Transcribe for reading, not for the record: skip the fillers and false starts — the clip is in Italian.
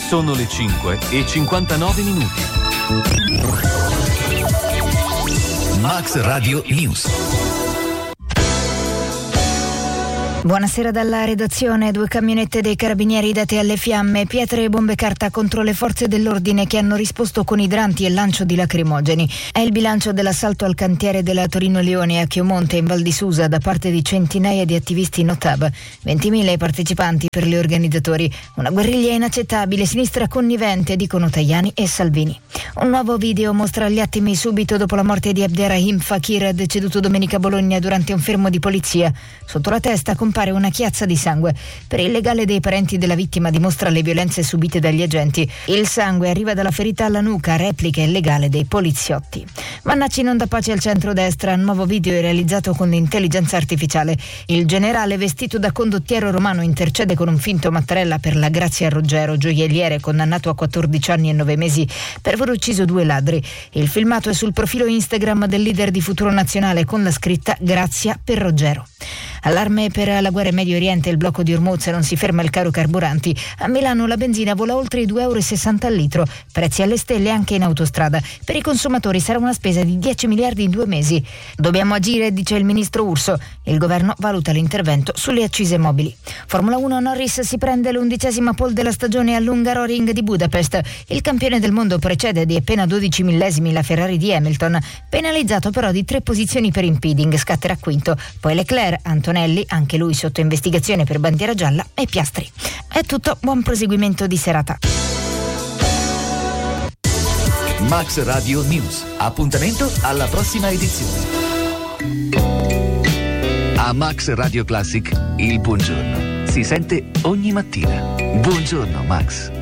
Sono le 5:59. Max Radio News. Buonasera dalla redazione. 2 camionette dei carabinieri date alle fiamme, pietre e bombe carta contro le forze dell'ordine che hanno risposto con idranti e lancio di lacrimogeni. È il bilancio dell'assalto al cantiere della Torino Lioni a Chiomonte in Val di Susa da parte di centinaia di attivisti Notab. 20.000 i partecipanti per gli organizzatori. Una guerriglia inaccettabile, sinistra connivente, dicono Tajani e Salvini. Un nuovo video mostra gli attimi subito dopo la morte di Abderrahim Fakir, deceduto domenica a Bologna durante un fermo di polizia. Sotto la testa compare una chiazza di sangue. Per il legale dei parenti della vittima dimostra le violenze subite dagli agenti. Il sangue arriva dalla ferita alla nuca, replica il legale dei poliziotti. Mannacci non dà pace al centrodestra. Nuovo video è realizzato con l'intelligenza artificiale. Il generale vestito da condottiero romano intercede con un finto Mattarella per la Grazia Ruggero, gioielliere condannato a 14 anni e 9 mesi per aver ucciso 2 ladri. Il filmato è sul profilo Instagram del leader di Futuro Nazionale con la scritta Grazia per Ruggero. Allarme per la guerra in Medio Oriente, il blocco di Hormuz, non si ferma il caro carburanti. A Milano la benzina vola oltre i 2,60 € al litro, prezzi alle stelle anche in autostrada. Per i consumatori sarà una spesa di 10 miliardi in 2 mesi. Dobbiamo agire, dice il ministro Urso. Il governo valuta l'intervento sulle accise mobili. Formula 1, Norris si prende l'11ª pole della stagione all'Hungaroring di Budapest. Il campione del mondo precede di appena 12 millesimi la Ferrari di Hamilton, penalizzato però di 3 posizioni per impeding, scatterà quinto. Poi Leclerc, Antonelli, anche lui sotto investigazione per bandiera gialla, e Piastri. È tutto, buon proseguimento di serata. Max Radio News. Appuntamento alla prossima edizione. A Max Radio Classic il buongiorno si sente ogni mattina. Buongiorno Max.